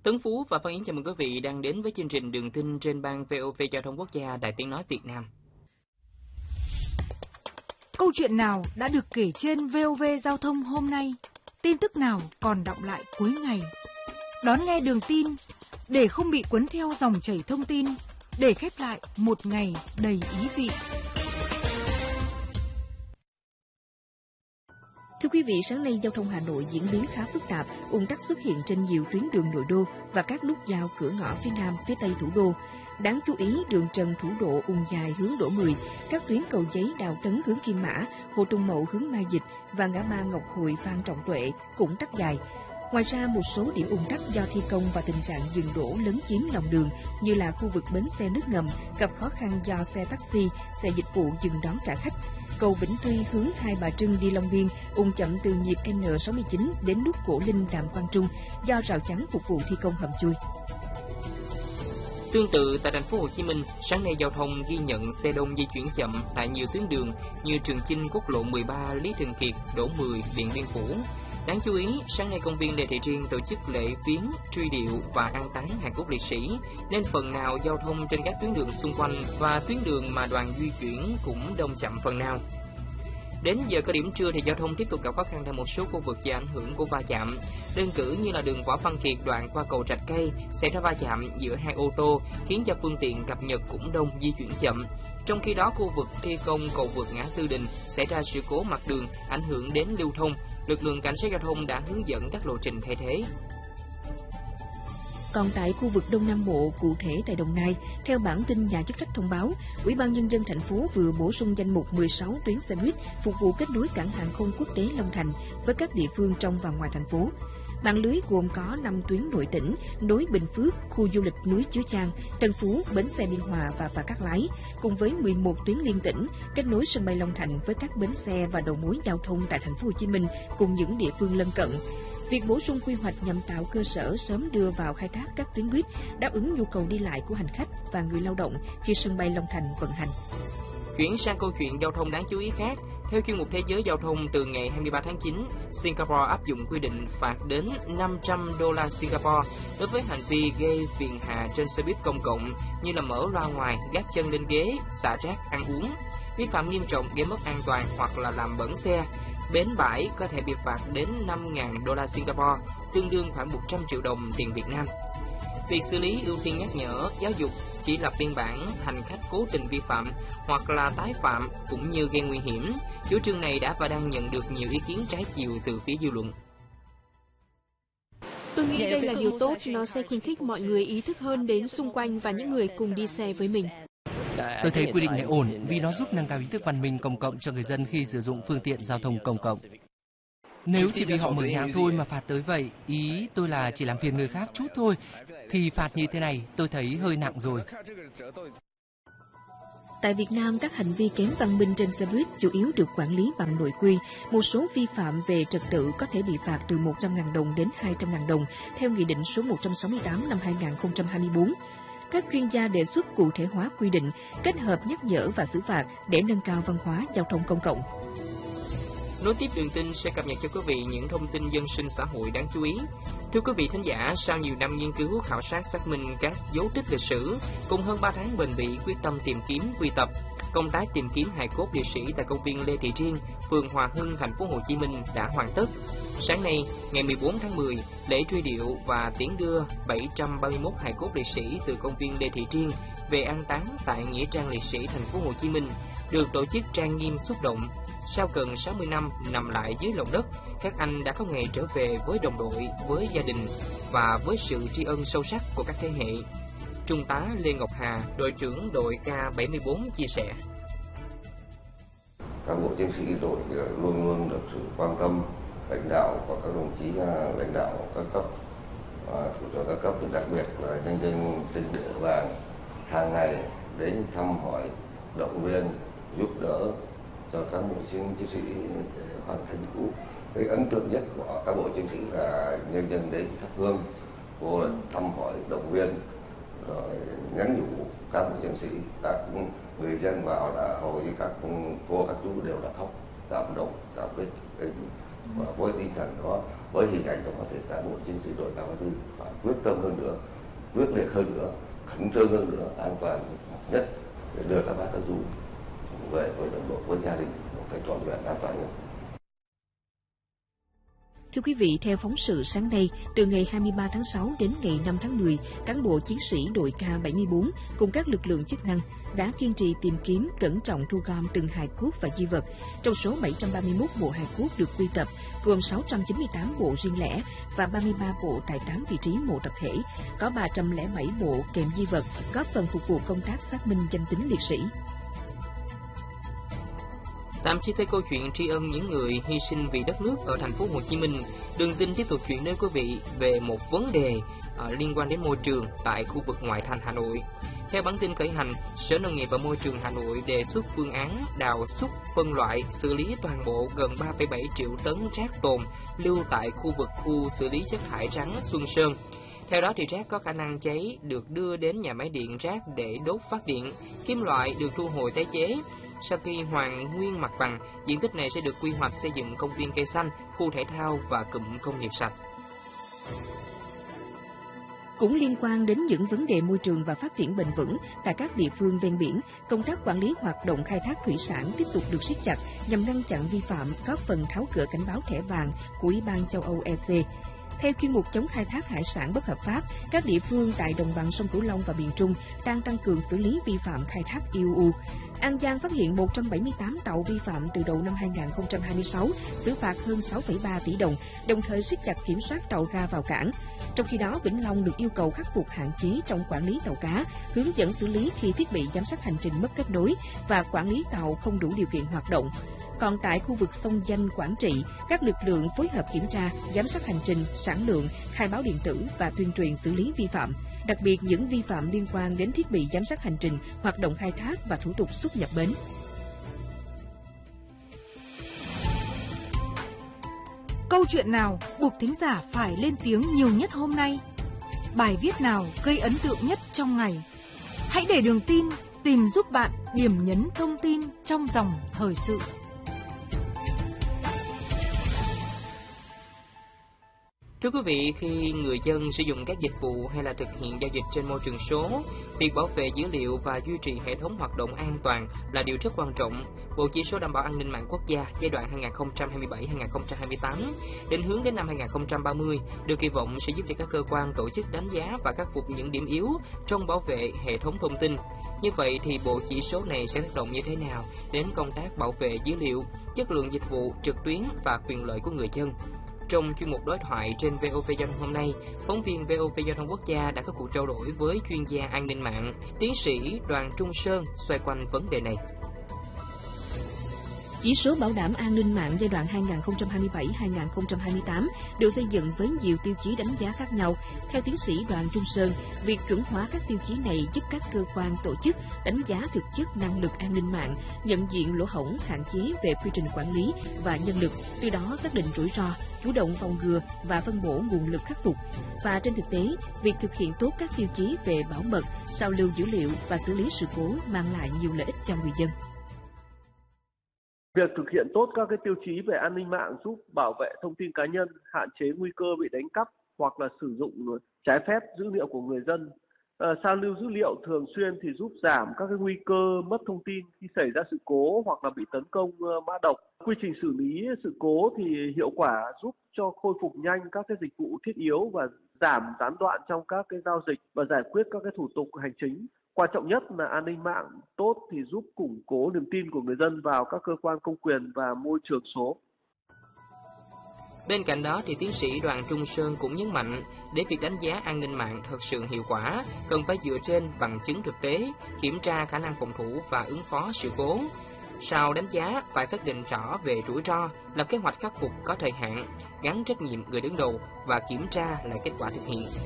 Tấn Phú và Văn Yến chào mừng quý vị đang đến với chương trình Đường tin trên ban VOV Giao thông Quốc gia Đài Tiếng nói Việt Nam. Câu chuyện nào đã được kể trên VOV Giao thông hôm nay? Tin tức nào còn đọng lại cuối ngày? Đón nghe Đường tin để không bị cuốn theo dòng chảy thông tin, để khép lại một ngày đầy ý vị. Thưa quý vị, sáng nay giao thông Hà Nội diễn biến khá phức tạp, ùn tắc xuất hiện trên nhiều tuyến đường nội đô và các nút giao cửa ngõ phía Nam, phía Tây thủ đô. Đáng chú ý, đường Trần Thủ Độ ùn dài hướng Đỗ Mười, các tuyến Cầu Giấy, Đào Tấn hướng Kim Mã, Hồ Tùng Mậu hướng Mai Dịch và ngã ba Ngọc Hồi, Phan Trọng Tuệ cũng tắc dài. Ngoài ra, một số điểm ùn tắc do thi công và tình trạng dừng đỗ lấn chiếm lòng đường như là khu vực bến xe nước ngầm, gặp khó khăn do xe taxi, xe dịch vụ dừng đón trả khách. Cầu Vĩnh Tuy hướng Hai Bà Trưng đi Long Biên ùn chậm từ nhịp N69 đến nút Cổ Linh Đàm Quang Trung do rào chắn phục vụ thi công hầm chui. Tương tự tại thành phố Hồ Chí Minh, sáng nay giao thông ghi nhận xe đông di chuyển chậm tại nhiều tuyến đường như Trường Chinh, quốc lộ 13, Lý Thường Kiệt, Đỗ Mười, Điện Biên Phủ. Đáng chú ý, sáng nay công viên Lê Thị Riêng tổ chức lễ viếng, truy điệu và an táng hài cốt liệt sĩ, nên phần nào giao thông trên các tuyến đường xung quanh và tuyến đường mà đoàn di chuyển cũng đông chậm phần nào. Đến giờ cao điểm trưa thì giao thông tiếp tục gặp khó khăn tại một số khu vực do ảnh hưởng của va chạm. Đơn cử như là đường Võ Văn Kiệt đoạn qua cầu Rạch Cây xảy ra va chạm giữa hai ô tô khiến cho phương tiện cập nhật cũng đông, di chuyển chậm. Trong khi đó, khu vực thi công cầu vượt ngã Tư Đình xảy ra sự cố mặt đường ảnh hưởng đến lưu thông. Lực lượng cảnh sát giao thông đã hướng dẫn các lộ trình thay thế. Còn tại khu vực Đông Nam Bộ, cụ thể tại Đồng Nai, theo bản tin nhà chức trách thông báo, Ủy ban Nhân dân thành phố vừa bổ sung danh mục 16 tuyến xe buýt phục vụ kết nối cảng hàng không quốc tế Long Thành với các địa phương trong và ngoài thành phố. Mạng lưới gồm có 5 tuyến nội tỉnh, nối Bình Phước, khu du lịch núi Chứa Chan, Tân Phú, bến xe Biên Hòa và phà Cát Lái, cùng với 11 tuyến liên tỉnh kết nối sân bay Long Thành với các bến xe và đầu mối giao thông tại thành phố Hồ Chí Minh cùng những địa phương lân cận. Việc bổ sung quy hoạch nhằm tạo cơ sở sớm đưa vào khai thác các tuyến buýt đáp ứng nhu cầu đi lại của hành khách và người lao động khi sân bay Long Thành vận hành. Chuyển sang câu chuyện giao thông đáng chú ý khác. Theo chuyên mục Thế giới Giao thông, từ ngày 23 tháng 9, Singapore áp dụng quy định phạt đến $500 Singapore đối với hành vi gây phiền hà trên xe buýt công cộng như là mở loa ngoài, gác chân lên ghế, xả rác, ăn uống, vi phạm nghiêm trọng gây mất an toàn hoặc là làm bẩn xe. Bến bãi có thể bị phạt đến $5.000 Singapore, tương đương khoảng 100 triệu đồng tiền Việt Nam. Việc xử lý ưu tiên nhắc nhở, giáo dục, chỉ lập biên bản hành khách cố tình vi phạm hoặc là tái phạm cũng như gây nguy hiểm. Chủ trương này đã và đang nhận được nhiều ý kiến trái chiều từ phía dư luận. Tôi nghĩ đây là điều tốt, nó sẽ khuyến khích mọi người ý thức hơn đến xung quanh và những người cùng đi xe với mình. Tôi thấy quy định này ổn vì nó giúp nâng cao ý thức văn minh công cộng cho người dân khi sử dụng phương tiện giao thông công cộng. Nếu chỉ vì họ mở nhạc thôi mà phạt tới vậy, ý tôi là chỉ làm phiền người khác chút thôi, thì phạt như thế này tôi thấy hơi nặng rồi. Tại Việt Nam, các hành vi kém văn minh trên xe buýt chủ yếu được quản lý bằng nội quy. Một số vi phạm về trật tự có thể bị phạt từ 100.000 đồng đến 200.000 đồng, theo Nghị định số 168 năm 2024. Các chuyên gia đề xuất cụ thể hóa quy định, kết hợp nhắc nhở và xử phạt để nâng cao văn hóa giao thông công cộng. Nối tiếp Đường tin sẽ cập nhật cho quý vị những thông tin dân sinh xã hội đáng chú ý. Thưa quý vị thính giả, sau nhiều năm nghiên cứu, khảo sát, xác minh các dấu tích lịch sử, cùng hơn 3 tháng bền bỉ quyết tâm tìm kiếm, quy tập, công tác tìm kiếm hài cốt liệt sĩ tại công viên Lê Thị Riêng, phường Hòa Hưng, thành phố Hồ Chí Minh đã hoàn tất. Sáng nay, ngày 14 tháng 10, lễ truy điệu và tiễn đưa 731 hài cốt liệt sĩ từ công viên Lê Thị Riêng về an táng tại nghĩa trang liệt sĩ thành phố Hồ Chí Minh được tổ chức trang nghiêm xúc động. Sau gần 60 năm nằm lại dưới lòng đất, các anh đã có ngày trở về với đồng đội, với gia đình và với sự tri ân sâu sắc của các thế hệ. Trung tá Lê Ngọc Hà, đội trưởng đội K74 chia sẻ. Cán bộ chiến sĩ đội luôn luôn được sự quan tâm, lãnh đạo của các đồng chí lãnh đạo các cấp và thủ trưởng các cấp, đặc biệt là nhân dân trên địa bàn hàng ngày đến thăm hỏi, động viên, giúp đỡ cho cán bộ chiến sĩ để hoàn thành nhiệm vụ. Cái ấn tượng nhất của cán bộ chiến sĩ là nhân dân đến thắp hương, vô là thăm hỏi, động viên, rồi nhắn nhủ cán bộ chiến sĩ, các người dân vào là hầu như các cô các chú đều là khóc, cảm động, cảm kích. Và với tinh thần đó với hình ảnh đó thì cán bộ chiến sĩ đội 834 phải quyết tâm hơn nữa, quyết liệt hơn nữa, khẩn trương hơn nữa, an toàn nhất để đưa các bác các chú về với đồng đội, với gia đình một cách trọn vẹn, an toàn nhất. Thưa quý vị, theo phóng sự sáng nay, từ ngày 23 tháng 6 đến ngày 5 tháng 10, cán bộ chiến sĩ đội K74 cùng các lực lượng chức năng đã kiên trì tìm kiếm, cẩn trọng thu gom từng hài cốt và di vật. Trong số 731 bộ hài cốt được quy tập, gồm 698 bộ riêng lẻ và 33 bộ tại 8 vị trí mộ tập thể, có 307 bộ kèm di vật, góp phần phục vụ công tác xác minh danh tính liệt sĩ. Tạm chia tay câu chuyện tri ân những người hy sinh vì đất nước ở thành phố Hồ Chí Minh, Đường Tin tiếp tục chuyển đến quý vị về một vấn đề liên quan đến môi trường tại khu vực ngoại thành Hà Nội. Theo bản tin khởi hành, Sở Nông nghiệp và Môi trường Hà Nội đề xuất phương án đào xúc, phân loại, xử lý toàn bộ gần 3,7 triệu tấn rác tồn lưu tại khu vực khu xử lý chất thải rắn Xuân Sơn. Theo đó, thì rác có khả năng cháy được đưa đến nhà máy điện rác để đốt phát điện, kim loại được thu hồi tái chế. Sau khi hoàn nguyên mặt bằng, diện tích này sẽ được quy hoạch xây dựng công viên cây xanh, khu thể thao và cụm công nghiệp sạch. Cũng liên quan đến những vấn đề môi trường và phát triển bền vững tại các địa phương ven biển, công tác quản lý hoạt động khai thác thủy sản tiếp tục được siết chặt nhằm ngăn chặn vi phạm, góp phần tháo gỡ cảnh báo thẻ vàng của Ủy ban châu Âu EC. Theo chuyên mục chống khai thác hải sản bất hợp pháp, các địa phương tại đồng bằng sông Cửu Long và miền Trung đang tăng cường xử lý vi phạm khai thác IUU. An Giang phát hiện 178 tàu vi phạm từ đầu năm 2026, xử phạt hơn 6,3 tỷ đồng, đồng thời siết chặt kiểm soát tàu ra vào cảng. Trong khi đó, Vĩnh Long được yêu cầu khắc phục hạn chế trong quản lý tàu cá, hướng dẫn xử lý khi thiết bị giám sát hành trình mất kết nối và quản lý tàu không đủ điều kiện hoạt động. Còn tại khu vực sông Danh, Quảng Trị, các lực lượng phối hợp kiểm tra, giám sát hành trình, sản lượng, khai báo điện tử và tuyên truyền xử lý vi phạm. Đặc biệt những vi phạm liên quan đến thiết bị giám sát hành trình, hoạt động khai thác và thủ tục xuất nhập bến. Câu chuyện nào buộc thính giả phải lên tiếng nhiều nhất hôm nay? Bài viết nào gây ấn tượng nhất trong ngày? Hãy để Đường Tin tìm giúp bạn điểm nhấn thông tin trong dòng thời sự. Thưa quý vị, khi người dân sử dụng các dịch vụ hay là thực hiện giao dịch trên môi trường số, việc bảo vệ dữ liệu và duy trì hệ thống hoạt động an toàn là điều rất quan trọng. Bộ Chỉ số Đảm bảo An ninh mạng quốc gia giai đoạn 2027-2028 định hướng đến năm 2030 được kỳ vọng sẽ giúp cho các cơ quan tổ chức đánh giá và khắc phục những điểm yếu trong bảo vệ hệ thống thông tin. Như vậy thì bộ chỉ số này sẽ tác động như thế nào đến công tác bảo vệ dữ liệu, chất lượng dịch vụ trực tuyến và quyền lợi của người dân? Trong chuyên mục đối thoại trên VOV Giao thông hôm nay, phóng viên VOV Giao thông Quốc gia đã có cuộc trao đổi với chuyên gia an ninh mạng, tiến sĩ Đoàn Trung Sơn xoay quanh vấn đề này. Chỉ số bảo đảm an ninh mạng giai đoạn 2027-2028 được xây dựng với nhiều tiêu chí đánh giá khác nhau. Theo tiến sĩ Đoàn Trung Sơn, việc chuẩn hóa các tiêu chí này giúp các cơ quan tổ chức đánh giá thực chất năng lực an ninh mạng, nhận diện lỗ hổng, hạn chế về quy trình quản lý và nhân lực, từ đó xác định rủi ro, chủ động phòng ngừa và phân bổ nguồn lực khắc phục. Và trên thực tế, việc thực hiện tốt các tiêu chí về bảo mật, sao lưu dữ liệu và xử lý sự cố mang lại nhiều lợi ích cho người dân. Việc thực hiện tốt các cái tiêu chí về an ninh mạng giúp bảo vệ thông tin cá nhân, hạn chế nguy cơ bị đánh cắp hoặc là sử dụng trái phép dữ liệu của người dân. Sao lưu dữ liệu thường xuyên thì giúp giảm các cái nguy cơ mất thông tin khi xảy ra sự cố hoặc là bị tấn công mã độc. Quy trình xử lý sự cố thì hiệu quả giúp cho khôi phục nhanh các cái dịch vụ thiết yếu và giảm gián đoạn trong các cái giao dịch và giải quyết các cái thủ tục hành chính. Quan trọng nhất là an ninh mạng tốt thì giúp củng cố niềm tin của người dân vào các cơ quan công quyền và môi trường số. Bên cạnh đó thì tiến sĩ Đoàn Trung Sơn cũng nhấn mạnh, để việc đánh giá an ninh mạng thật sự hiệu quả, cần phải dựa trên bằng chứng thực tế, kiểm tra khả năng phòng thủ và ứng phó sự cố. Sau đánh giá, phải xác định rõ về rủi ro, lập kế hoạch khắc phục có thời hạn, gắn trách nhiệm người đứng đầu và kiểm tra lại kết quả thực hiện.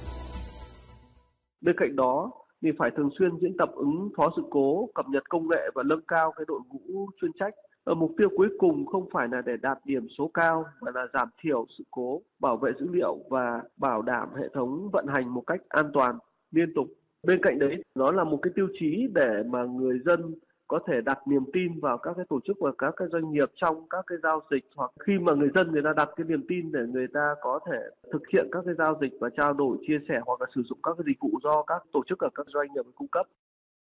Bên cạnh đó, thì phải thường xuyên diễn tập ứng phó sự cố, cập nhật công nghệ và nâng cao cái đội ngũ chuyên trách. Mục tiêu cuối cùng không phải là để đạt điểm số cao mà là giảm thiểu sự cố, bảo vệ dữ liệu và bảo đảm hệ thống vận hành một cách an toàn, liên tục. Bên cạnh đấy, nó là một cái tiêu chí để mà người dân có thể đặt niềm tin vào các cái tổ chức và các cái doanh nghiệp trong các cái giao dịch, hoặc khi mà người dân người ta đặt cái niềm tin để người ta có thể thực hiện các cái giao dịch và trao đổi, chia sẻ hoặc là sử dụng các cái dịch vụ do các tổ chức và các doanh nghiệp cung cấp.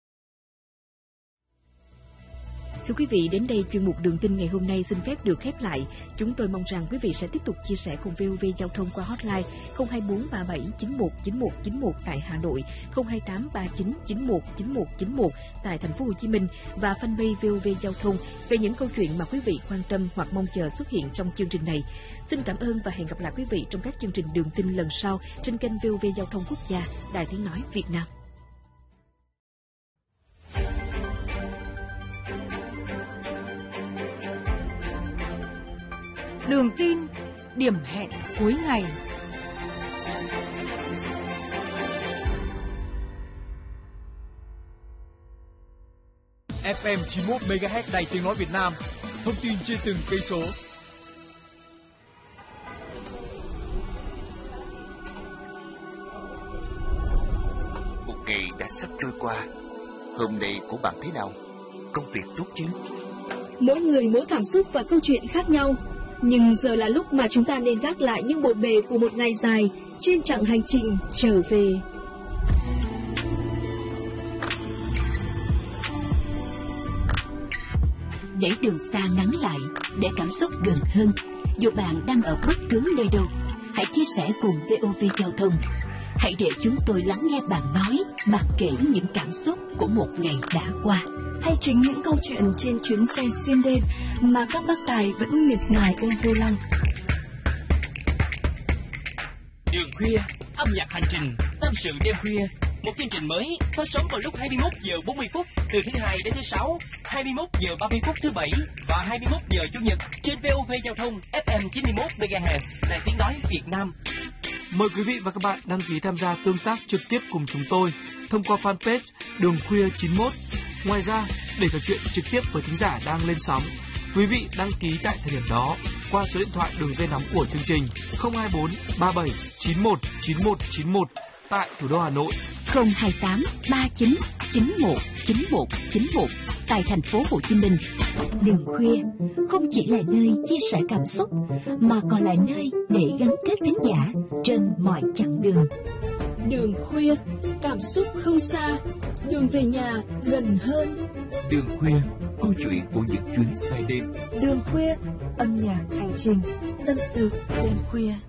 Thưa quý vị, đến đây chuyên mục Đường tin ngày hôm nay xin phép được khép lại. Chúng tôi mong rằng quý vị sẽ tiếp tục chia sẻ cùng VOV Giao thông qua hotline 02437919191 tại Hà Nội, 02839919191 tại Thành phố Hồ Chí Minh và fanpage VOV Giao thông về những câu chuyện mà quý vị quan tâm hoặc mong chờ xuất hiện trong chương trình này. Xin cảm ơn và hẹn gặp lại quý vị trong các chương trình Đường tin lần sau trên kênh VOV Giao thông Quốc gia, Đài Tiếng nói Việt Nam. Đường tin, điểm hẹn cuối ngày. FM 91 MHz Đài Tiếng nói Việt Nam. Thông tin trên từng cây số. Một ngày đã sắp trôi qua. Hôm nay của bạn thế nào? Công việc tốt chứ? Mỗi người mỗi cảm xúc và câu chuyện khác nhau. Nhưng giờ là lúc mà chúng ta nên gác lại những bộn bề của một ngày dài trên chặng hành trình trở về. Để đường xa ngắn lại, để cảm xúc gần hơn, dù bạn đang ở bất cứ nơi đâu, hãy chia sẻ cùng VOV Giao thông. Hãy để chúng tôi lắng nghe bạn nói, bạn kể những cảm xúc của một ngày đã qua. Hay chính những câu chuyện trên chuyến xe xuyên đêm mà các bác tài vẫn miệt mài ôm vô lăng. Đường khuya, âm nhạc hành trình, tâm sự đêm khuya. Một chương trình mới phát sóng vào lúc 21 giờ 40 phút từ thứ Hai đến thứ Sáu, 21 giờ 30 phút thứ Bảy và 21 giờ Chủ nhật trên VOV Giao thông FM 91 MHz, Đài Tiếng nói Việt Nam. Mời quý vị và các bạn đăng ký tham gia tương tác trực tiếp cùng chúng tôi thông qua fanpage Đường Khuya 91. Ngoài ra, để trò chuyện trực tiếp với thính giả đang lên sóng, quý vị đăng ký tại thời điểm đó qua số điện thoại đường dây nóng của chương trình 024 37 91 91 91 tại thủ đô Hà Nội, 028 39 91 91 91 tại thành phố Hồ Chí Minh. Đường khuya không chỉ là nơi chia sẻ cảm xúc mà còn là nơi để gắn kết thính giả trên mọi chặng đường. Đường khuya, cảm xúc không xa, đường về nhà gần hơn. Đường khuya, câu chuyện của những chuyến xe đêm. Đường khuya, âm nhạc hành trình, tâm sự đêm khuya.